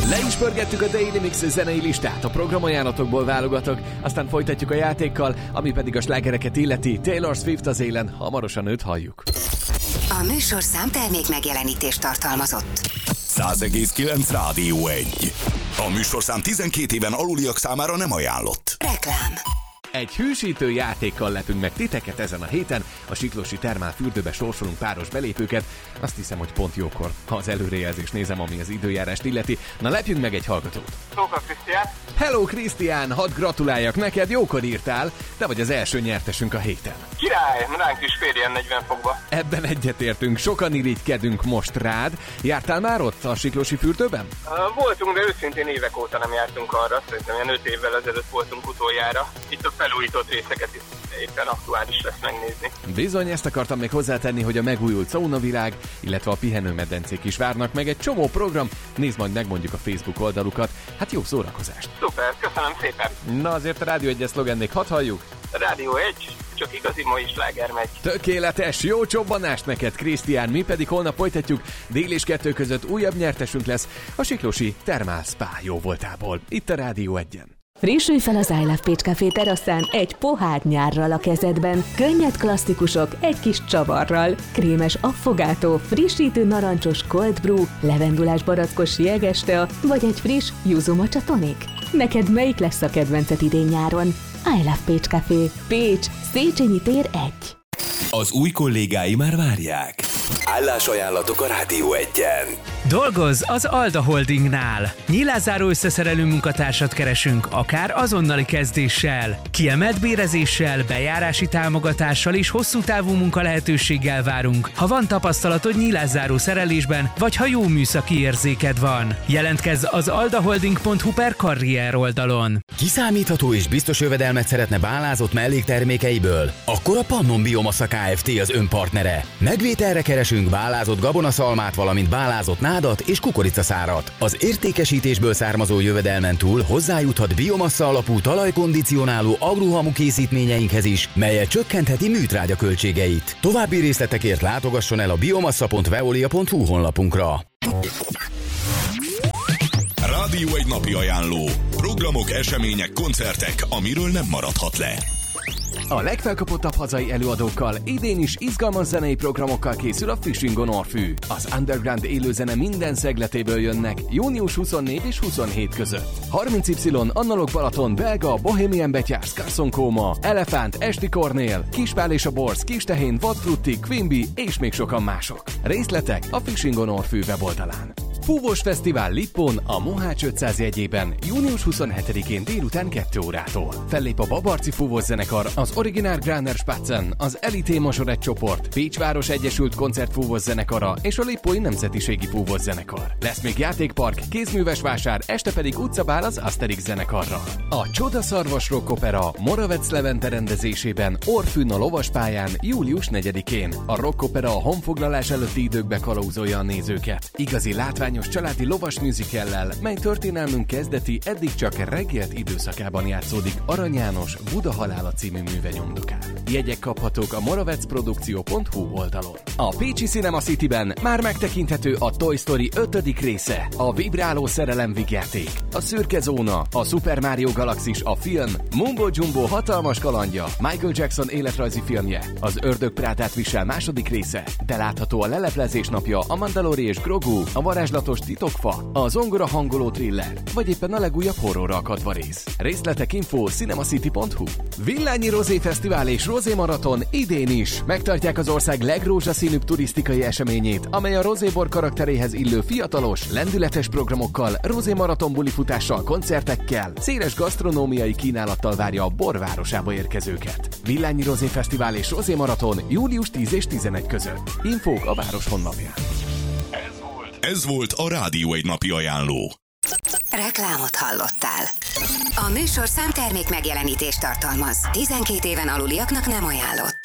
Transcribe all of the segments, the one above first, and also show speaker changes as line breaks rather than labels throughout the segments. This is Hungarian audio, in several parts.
Le is pörgettük a Daily Mix zenei listát, a programajánlatokból válogatok, aztán folytatjuk a játékkal, ami pedig a slágereket illeti. Taylor Swift az élen, hamarosan őt halljuk.
A műsor számtermék megjelenítést tartalmazott.
100,9 Rádió 1. A műsorszám 12 éven aluliak számára nem ajánlott.
Reklám.
Egy hűsítő játékkal lepünk meg titeket ezen a héten. A Siklósi Termál fürdőbe sorsolunk páros belépőket. Azt hiszem, hogy pont jókor, ha az előrejelzést nézem, ami az időjárást illeti. Na, lepjünk meg egy hallgatót.
Szóka Krisztián.
Hello Krisztián, hadd gratuláljak neked, jókor írtál. Te vagy az első nyertesünk a héten.
Király, ránk is férjen 40 fokba.
Ebben egyetértünk, sokan irigykedünk most rád. Jártál már ott a Siklósi fürdőben?
Voltunk, de őszintén évek óta nem jártunk arra. Szerintem ilyen 5 évvel ezelőtt voltunk utoljára. Itt a felújított részeket is éppen aktuális lesz megnézni.
Bizony, ezt akartam még hozzátenni, hogy a megújult szaunavilág, illetve a pihenőmedencék is várnak meg. Egy csomó program, nézd majd meg mondjuk a Facebook oldalukat. Hát jó szórakozást!
Szuper, köszönöm szépen!
Na azért a Rádió 1-es szlogen még hadd halljuk.
Rádió 1, csak igazi mai sláger megy.
Tökéletes, jó csobbanást neked, Krisztián, mi pedig holnap folytatjuk. Dél és 2 között újabb nyertesünk lesz a Siklósi Termál Spa jó voltából. Itt a Rádió 1-en.
Frissülj fel az I Love Pécs Café teraszán egy pohár nyárral a kezedben. Könnyed klasszikusok egy kis csavarral. Krémes affogátó, frissítő narancsos cold brew, levendulás barackos jegestea, vagy egy friss yuzu matcha tonic. Neked melyik lesz a kedvenced idén-nyáron? I Love Pécs Café. Pécs, Széchenyi tér 1.
Az új kollégái már várják. Állásajánlatok a Rádió 1-en.
Dolgozz az Alda Holdingnál. Nyílászáró összeszerelő munkatársat keresünk, akár azonnali kezdéssel. Kiemelt bérezéssel, bejárási támogatással és hosszú távú munkalehetőséggel várunk, ha van tapasztalatod nyílászáró szerelésben, vagy ha jó műszaki érzéked van. Jelentkezz az aldaholding.hu/karrier oldalon.
Kiszámítható és biztos jövedelmet szeretne bálázott melléktermékeiből? Akkor a Pannon Biomassa Kft. Az önpartnere. Megvételre keresünk bálázott gabonaszalmát, valamint bálázott nádat és kukoricaszárat. Az értékesítésből származó jövedelmen túl hozzájuthat biomassa alapú talajkondicionáló agruhamu készítményeinkhez is, melyet csökkentheti műtrágya költségeit. További részletekért látogasson el a biomassa.veolia.hu honlapunkra.
Rádió 1 napi ajánló. Programok, események, koncertek, amiről nem maradhat le.
A legfelkapottabb hazai előadókkal, idén is izgalmas zenei programokkal készül a Fishing on Orfű. Az underground élőzene minden szegletéből jönnek június 24 és 27 között. 30Y, Analog Balaton, Belga, Bohemian Betyárs, Carson Kóma, Elefánt, Esti Kornél, Kispál és a Borz, Kistehén, Vadfrutti, Quimby és még sokan mások. Részletek a Fishing on Orfű weboldalán. Fúvós Fesztivál Lippon a Mohács 500 jegyében június 27-én délután 2 órától. Fellép a Babarci Fúvós zenekar, az Originál Gráner Spatzen, az Elité Mazsoret csoport, Pécsváros Egyesült Koncert Fúvós zenekara és a Lippói Nemzetiségi Fúvós zenekar. Lesz még játékpark, kézműves vásár, este pedig utcabál az Asterix zenekarral. A Csodaszarvas Rock Opera Moravec Levente rendezésében Orfűn a lovaspályán július 4-én. A Rock Opera a honfoglalás előtti időkbe kalauzolja a nézőket. Igazi látványos családi lovas musicallel, mely történelmünk kezdeti, eddig csak reggelt időszakában játszódik Arany János Buda halála című műve nyomdokán. Jegyek kaphatók a moravecprodukció.hu oldalon. A Pécsi Cinema Cityben már megtekinthető a Toy Story 5. része, a vibráló szerelem vígjáték, a Szürke Zóna, a Super Mario Galaxis a film, Mumbo Jumbo hatalmas kalandja, Michael Jackson életrajzi filmje, az Ördög Prádát visel 2. része, de látható a leleplezés napja, a Mandalori és Grogu, a varázslatos titokfa, a zongora hangoló thriller, vagy éppen a legújabb horrorra akadva rész. Részletek info cinemacity.hu. Villányi Rozé Fesztivál és Rozé Maraton idén is megtartják az ország legrózsaszínűbb turisztikai eseményét, amely a rozébor karakteréhez illő fiatalos, lendületes programokkal, Rozé Maraton bulifutással, koncertekkel, széles gasztronómiai kínálattal várja a borvárosába érkezőket. Villányi Rozé Fesztivál és Rozé Maraton július 10 és 11 között. Infók a város honlapján.
Ez volt a Rádió 1 napi ajánló.
Reklámot hallottál. A műsor számtermék megjelenítést tartalmaz. 12 éven aluliaknak nem ajánlott.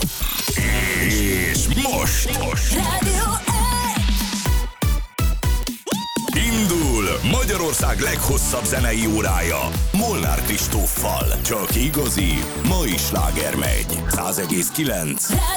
És most
Rádió 1!
indul Magyarország leghosszabb zenei órája Molnár Kristóffal. Csak igazi, mai sláger megy. 100,9